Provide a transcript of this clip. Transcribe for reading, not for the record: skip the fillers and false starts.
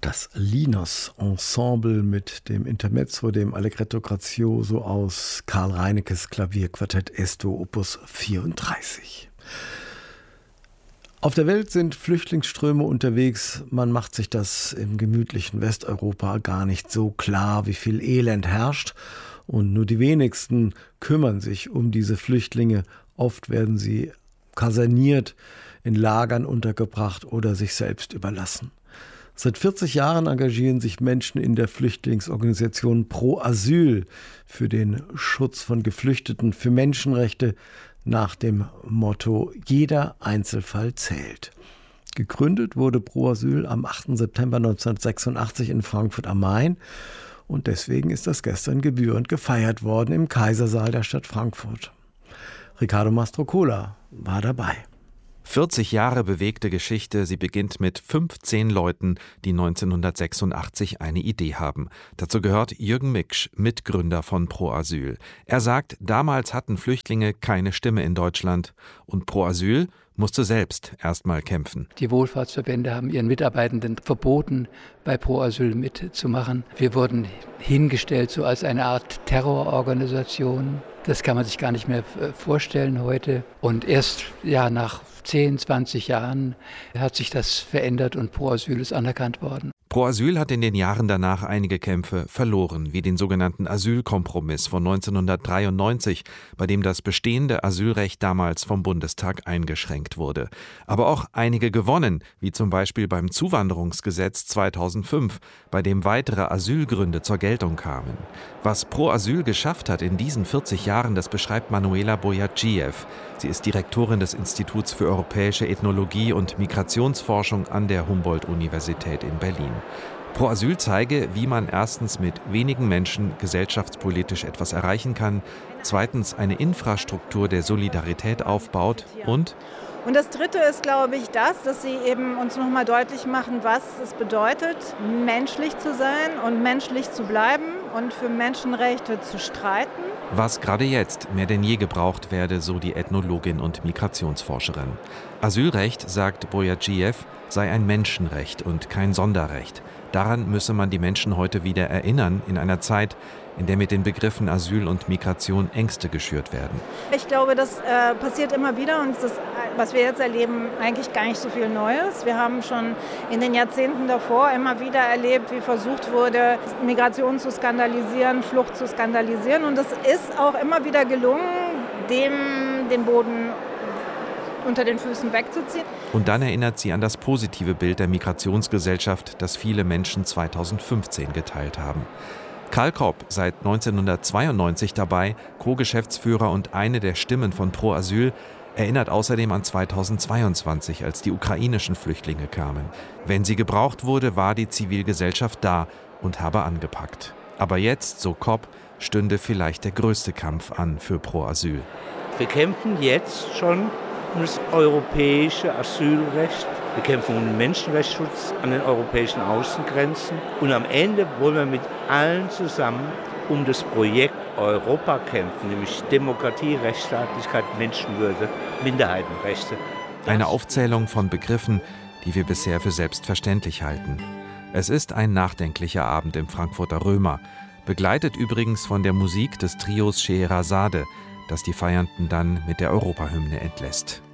Das Linos-Ensemble mit dem Intermezzo, dem Allegretto Grazioso aus Karl Reinekes Klavierquartett Esto Opus 34. Auf der Welt sind Flüchtlingsströme unterwegs. Man macht sich das im gemütlichen Westeuropa gar nicht so klar, wie viel Elend herrscht. Und nur die wenigsten kümmern sich um diese Flüchtlinge. Oft werden sie kaserniert, in Lagern untergebracht oder sich selbst überlassen. Seit 40 Jahren engagieren sich Menschen in der Flüchtlingsorganisation Pro Asyl für den Schutz von Geflüchteten, für Menschenrechte nach dem Motto „Jeder Einzelfall zählt“. Gegründet wurde Pro Asyl am 8. September 1986 in Frankfurt am Main und deswegen ist das gestern gebührend gefeiert worden im Kaisersaal der Stadt Frankfurt. Riccardo Mastrocola war dabei. 40 Jahre bewegte Geschichte, sie beginnt mit 15 Leuten, die 1986 eine Idee haben. Dazu gehört Jürgen Miksch, Mitgründer von Pro Asyl. Er sagt, damals hatten Flüchtlinge keine Stimme in Deutschland und Pro Asyl musste selbst erstmal kämpfen. Die Wohlfahrtsverbände haben ihren Mitarbeitenden verboten, bei Pro Asyl mitzumachen. Wir wurden hingestellt so als eine Art Terrororganisation. Das kann man sich gar nicht mehr vorstellen heute. Und erst nach 10, 20 Jahren hat sich das verändert und Pro Asyl ist anerkannt worden. Pro Asyl hat in den Jahren danach einige Kämpfe verloren, wie den sogenannten Asylkompromiss von 1993, bei dem das bestehende Asylrecht damals vom Bundestag eingeschränkt wurde. Aber auch einige gewonnen, wie zum Beispiel beim Zuwanderungsgesetz 2005, bei dem weitere Asylgründe zur Geltung kamen. Was Pro Asyl geschafft hat in diesen 40 Jahren, das beschreibt Manuela Boyadjiev. Sie ist Direktorin des Instituts für europäische Ethnologie und Migrationsforschung an der Humboldt-Universität in Berlin. Pro Asyl zeige, wie man erstens mit wenigen Menschen gesellschaftspolitisch etwas erreichen kann, zweitens eine Infrastruktur der Solidarität aufbaut und das Dritte ist, glaube ich, dass sie eben uns nochmal deutlich machen, was es bedeutet, menschlich zu sein und menschlich zu bleiben und für Menschenrechte zu streiten. Was gerade jetzt mehr denn je gebraucht werde, so die Ethnologin und Migrationsforscherin. Asylrecht, sagt Boyadjiev, sei ein Menschenrecht und kein Sonderrecht. Daran müsse man die Menschen heute wieder erinnern, in einer Zeit, in der mit den Begriffen Asyl und Migration Ängste geschürt werden. Ich glaube, das passiert immer wieder und das, was wir jetzt erleben, eigentlich gar nicht so viel Neues. Wir haben schon in den Jahrzehnten davor immer wieder erlebt, wie versucht wurde, Migration zu skandalisieren, Flucht zu skandalisieren. Und es ist auch immer wieder gelungen, dem den Boden unter den Füßen wegzuziehen. Und dann erinnert sie an das positive Bild der Migrationsgesellschaft, das viele Menschen 2015 geteilt haben. Karl Kopp, seit 1992 dabei, Co-Geschäftsführer und eine der Stimmen von Pro Asyl, erinnert außerdem an 2022, als die ukrainischen Flüchtlinge kamen. Wenn sie gebraucht wurde, war die Zivilgesellschaft da und habe angepackt. Aber jetzt, so Kopp, stünde vielleicht der größte Kampf an für Pro Asyl. Wir kämpfen jetzt schon um das europäische Asylrecht. Wir kämpfen um den Menschenrechtsschutz an den europäischen Außengrenzen. Und am Ende wollen wir mit allen zusammen um das Projekt Europa kämpfen, nämlich Demokratie, Rechtsstaatlichkeit, Menschenwürde, Minderheitenrechte. Eine Aufzählung von Begriffen, die wir bisher für selbstverständlich halten. Es ist ein nachdenklicher Abend im Frankfurter Römer, begleitet übrigens von der Musik des Trios Scheherazade, das die Feiernden dann mit der Europahymne entlässt.